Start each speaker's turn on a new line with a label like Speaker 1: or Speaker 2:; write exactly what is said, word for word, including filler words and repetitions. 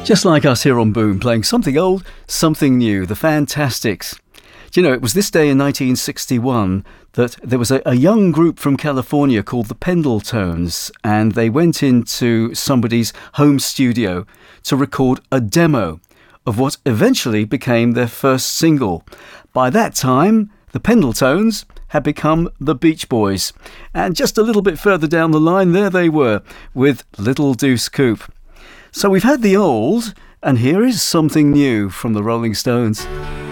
Speaker 1: Just like us here on Boom, playing something old, something new, the Fantastics. Do you know, it was this day in nineteen sixty-one that there was a, a young group from California called the Pendletones, and they went into somebody's home studio to record a demo of what eventually became their first single. By that time, the Pendletones had become the Beach Boys. And just a little bit further down the line, there they were with Little Deuce Coupe. So we've had the old, and here is something new from the Rolling Stones.